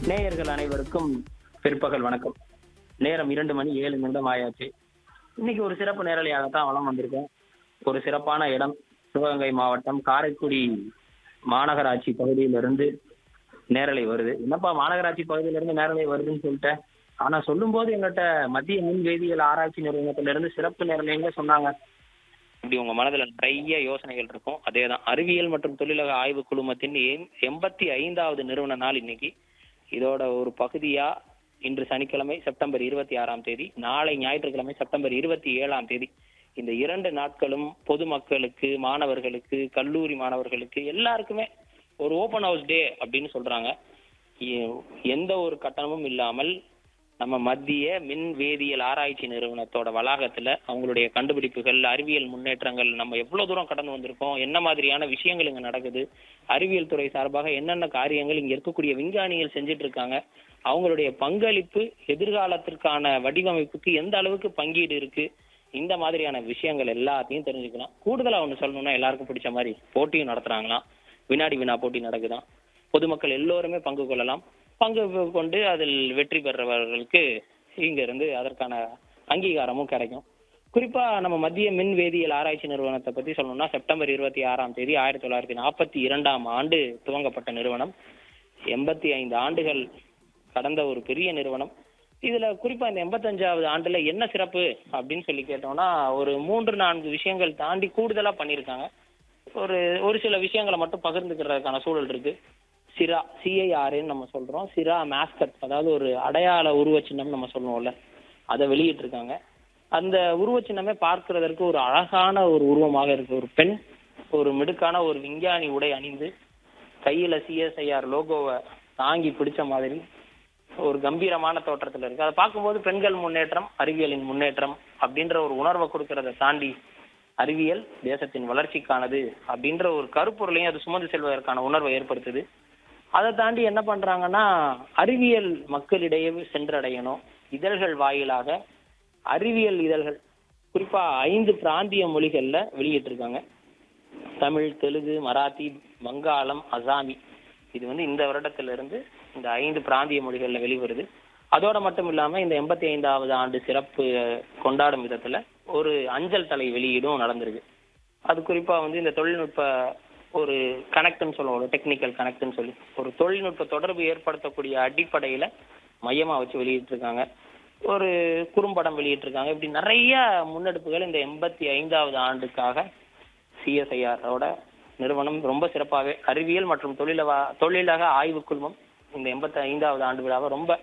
நேயர்கள் அனைவருக்கும் பிற்பகல் வணக்கம். நேரம் 2:07 ஆயாச்சு. இன்னைக்கு ஒரு சிறப்பு நேரலையாகத்தான் வலம் வந்திருக்கேன். ஒரு சிறப்பான இடம், சிவகங்கை மாவட்டம் காரைக்குடி மாநகராட்சி பகுதியிலிருந்து நேரலை வருது. என்னப்பா மாநகராட்சி பகுதியிலிருந்து நேரலை வருதுன்னு சொல்லிட்டேன். ஆனா சொல்லும் போது எங்கிட்ட மத்திய மின் வேதியியல் ஆராய்ச்சி நிறுவனத்திலிருந்து சிறப்பு நேரலைங்க சொன்னாங்க. இப்படி உங்க மனதுல நிறைய யோசனைகள் இருக்கும். அதேதான், அறிவியல் மற்றும் தொழிலக ஆய்வு குழுமத்தின் 85வது நிறுவன நாள் இன்னைக்கு. இதோட ஒரு பகுதியா இன்று சனிக்கிழமை செப்டம்பர் 26ஆம் தேதி, நாளை ஞாயிற்றுக்கிழமை செப்டம்பர் 27ஆம் தேதி, இந்த 2 நாட்களும் பொதுமக்களுக்கு, மாணவர்களுக்கு, கல்லூரி மாணவர்களுக்கு எல்லாருக்குமே ஒரு ஓபன் ஹவுஸ் டே அப்படின்னு சொல்றாங்க. எந்த ஒரு கட்டணமும் இல்லாமல் நம்ம மத்திய மின் வேதியியல் ஆராய்ச்சி நிறுவனத்தோட வளாகத்துல அவங்களுடைய கண்டுபிடிப்புகள், அறிவியல் முன்னேற்றங்கள், நம்ம எவ்வளவு தூரம் கடந்து வந்திருக்கோம், என்ன மாதிரியான விஷயங்கள் இங்க நடக்குது, அறிவியல் துறை சார்பாக என்னென்ன காரியங்கள் இங்க இருக்கக்கூடிய விஞ்ஞானிகள் செஞ்சுட்டு இருக்காங்க, அவங்களுடைய பங்களிப்பு எதிர்காலத்திற்கான வடிவமைப்புக்கு எந்த அளவுக்கு பங்கீடு இருக்கு, இந்த மாதிரியான விஷயங்கள் எல்லாத்தையும் தெரிஞ்சுக்கலாம். கூடுதலா ஒண்ணு சொல்லணும்னா, எல்லாருக்கும் பிடிச்ச மாதிரி போட்டியும் நடத்துறாங்களாம். வினாடி வினா போட்டி நடக்குதான். பொதுமக்கள் எல்லோருமே பங்கு கொள்ளலாம். பங்கு கொண்டு அதில் வெற்றி பெறவர்களுக்கு இங்க இருந்து அதற்கான அங்கீகாரமும் கிடைக்கும். குறிப்பா நம்ம மத்திய மின் வேதியியல் ஆராய்ச்சி நிறுவனத்தை பத்தி சொல்லணும்னா, செப்டம்பர் 26ஆம் தேதி 1942ஆம் ஆண்டு துவங்கப்பட்ட நிறுவனம். 85 ஆண்டுகள் கடந்த ஒரு பெரிய நிறுவனம். இதுல குறிப்பா இந்த 85வது ஆண்டுல என்ன சிறப்பு அப்படின்னு சொல்லி கேட்டோம்னா, ஒரு 3-4 விஷயங்கள் தாண்டி கூடுதலா பண்ணியிருக்காங்க. ஒரு ஒரு சில விஷயங்களை மட்டும் பகிர்ந்துக்கிறதுக்கான சூழல் இருக்கு. சிரா, சிஐஆர்ன்னு நம்ம சொல்றோம். சிரா மேஸ்கட், அதாவது ஒரு அடையாள உருவச்சின்னம் நம்ம சொல்லுவோம்ல, அதை வெளியிட்டு இருக்காங்க. அந்த உருவச்சின்னமே பார்க்கிறதற்கு ஒரு அழகான ஒரு உருவமாக இருக்கு. ஒரு பெண் ஒரு மிடுக்கான ஒரு விஞ்ஞானி உடை அணிந்து கையில சிஎஸ்ஐஆர் லோகோவை தாங்கி பிடிச்ச மாதிரி ஒரு கம்பீரமான தோற்றத்துல இருக்கு. அதை பார்க்கும்போது பெண்கள் முன்னேற்றம், அறிவியலின் முன்னேற்றம் அப்படின்ற ஒரு உணர்வை கொடுக்கறதை தாண்டி அறிவியல் தேசத்தின் வளர்ச்சிக்கானது அப்படின்ற ஒரு கருப்பொருளையும் அது சுமந்து செல்வதற்கான உணர்வை ஏற்படுத்துது. அதை தாண்டி என்ன பண்றாங்கன்னா, அறிவியல் மக்களிடையே சென்றடையணும். இதழ்கள் வாயிலாக அறிவியல் இதழ்கள் குறிப்பா 5 பிராந்திய மொழிகள்ல வெளியிட்டு இருக்காங்க. தமிழ், தெலுங்கு, மராத்தி, வங்காளம், அசாமி. இது இந்த வருடத்திலிருந்து இந்த 5 பிராந்திய மொழிகள்ல வெளிவருது. அதோட மட்டும் இல்லாம இந்த 85வது ஆண்டு சிறப்பு கொண்டாடும் விதத்துல ஒரு அஞ்சல் தலை வெளியீடும் நடந்திருக்கு. அது குறிப்பா இந்த தொழில்நுட்ப ஒரு கனெக்ட்னு சொல்லுவோம், டெக்னிக்கல் கனெக்ட்னு சொல்லி ஒரு தொழில்நுட்ப தொடர்பு ஏற்படுத்தக்கூடிய அடிப்படையில மையமா வச்சு வெளியிட்டு இருக்காங்க. ஒரு குறும்படம் வெளியிட்டு இருக்காங்க. இப்படி நிறைய முன்னெடுப்புகள் இந்த 85வது ஆண்டுக்காக சிஎஸ்ஐஆரோட நிறுவனம் ரொம்ப சிறப்பாகவே அறிவியல் மற்றும் தொழிலக ஆய்வு குழுமம் இந்த 85வது ஆண்டு விழாவை ரொம்ப